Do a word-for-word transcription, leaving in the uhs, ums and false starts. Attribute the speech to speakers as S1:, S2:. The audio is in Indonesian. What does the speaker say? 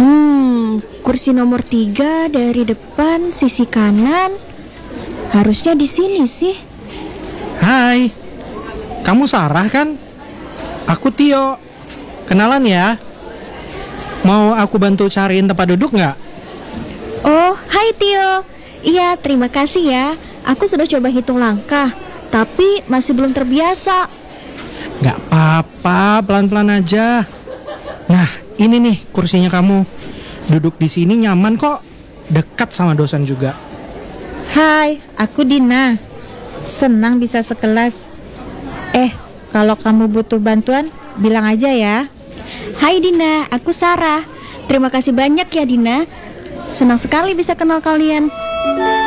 S1: Hmm, kursi nomor tiga dari depan sisi kanan. Harusnya di sini sih.
S2: Hai, kamu Sarah kan? Aku Tio. Kenalan ya. Mau aku bantu cariin tempat duduk nggak?
S1: Oh, hai Tio. Iya, terima kasih ya. Aku sudah coba hitung langkah, tapi masih belum terbiasa.
S2: Nggak apa-apa, pelan-pelan aja. Nah, ini nih kursinya kamu. Duduk di sini nyaman kok. Dekat sama dosen juga.
S3: Hai, aku Dina. Senang bisa sekelas. Eh, kalau kamu butuh bantuan, bilang aja ya.
S1: Hai Dina, aku Sarah. Terima kasih banyak ya Dina. Senang sekali bisa kenal kalian.